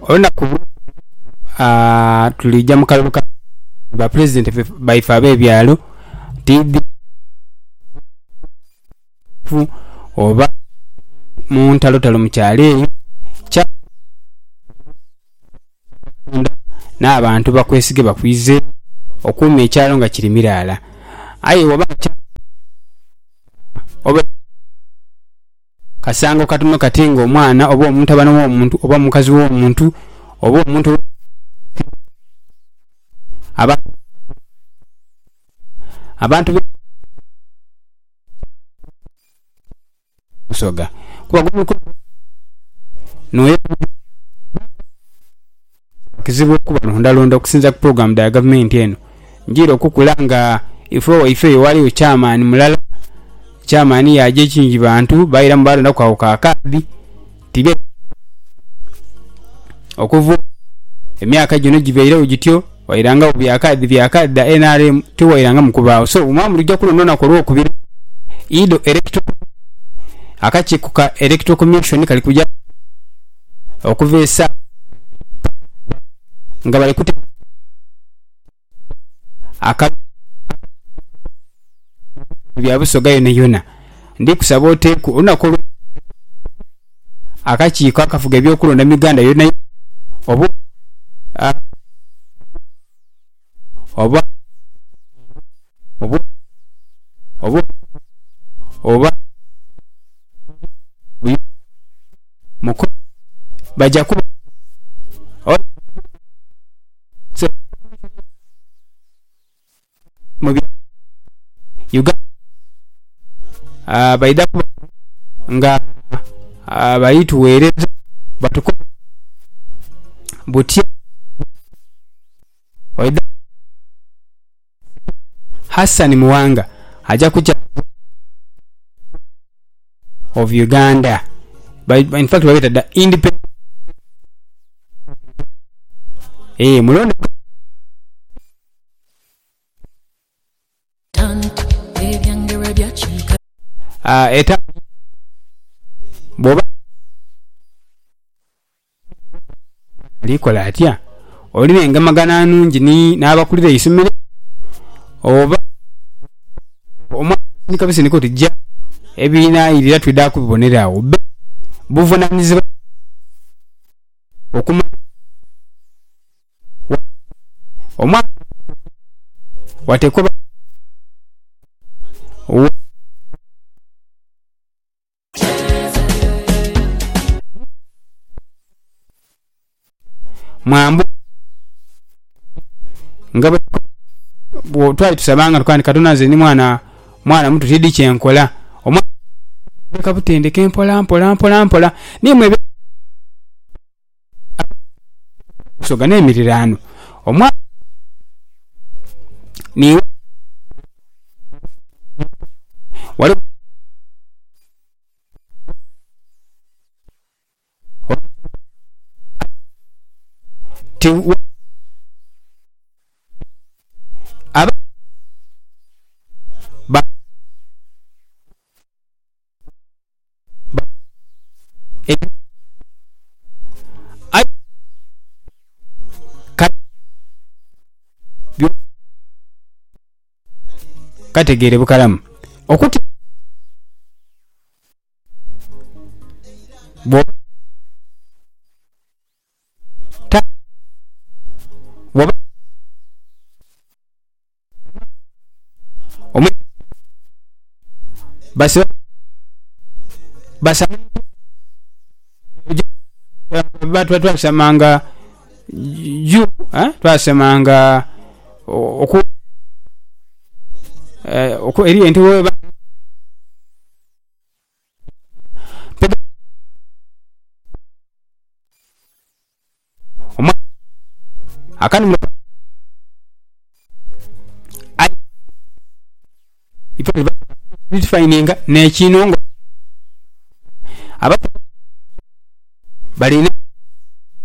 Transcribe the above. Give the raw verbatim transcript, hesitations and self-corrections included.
Ona ku ah tulijja mukaluka ba president by fabe byalo T V fu oba muntalo talo mukyale cha n'abantu bakwesige bakwize okuma ekyalo nga kiri mirala ayi oba oba kasango katuno katingo omwana oba omuntu abana w'omuntu oba mukazi w'omuntu oba omuntu aba abantu soga kuba gumu noye kizibu kuba ndalonda okusinza ku program da government eno njiro okukulanga ifo ife wali chairman mulala chairman yaje kingi bantu bayira mbalo ndakwa ukakadi tibe okuvu emyaka gino gibeire ugityo wairanga obyakadi byakadi da N R M tu wairanga mukubao so umamuru jja kulonona ko rwokubira ido electoral akachi kuka electoral commission kali kuja okuvesa nga bali kute aka byabusoga yone yona ndi kusabote ku unakolo akachi kakafuga byo kulonda miganda yona obu oba obu obu oba muko bajja kuba mubi yuga ah baida nga abayitu wereza batuko buti oida Hassan Muwanga aja kuja of Uganda by in fact we the independent eh mulonda ah eta boba likola atya oline ngamagana nungi ni nabakulira isomero oba oma nikabise niko tijja ebina irira twida kubonera obe buvunaniza okuma oma watekoba mwambu ngaba bo twali tusabanga tukani katunaze ni mwana mwana mtu tidi kyenkola omwa kaputendeke empola mpola mpola mpola nimwe soga nemirirano omwa ni wali ti aba ba ba e ai ka bio kategere bukalamu okuti bo ta bo Ome basa basa batu batu basamanga ju eh twasemanga oku eh oku eri ente we Oma akani ipo bitifininga nekinongo aba balina